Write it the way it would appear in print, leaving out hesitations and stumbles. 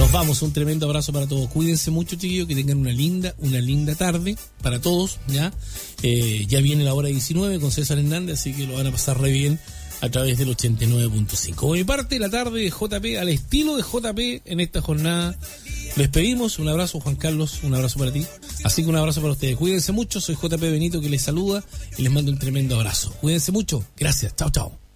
Nos vamos, un tremendo abrazo para todos. Cuídense mucho, chiquillos, que tengan una linda tarde para todos, ¿ya? Ya viene la hora 19 con César Hernández, así que lo van a pasar re bien a través del 89.5. Por mi parte, la tarde de JP, al estilo de JP en esta jornada. Les pedimos un abrazo, Juan Carlos, un abrazo para ti. Así que un abrazo para ustedes. Cuídense mucho, soy JP Benito que les saluda y les mando un tremendo abrazo. Cuídense mucho, gracias, chao, chao.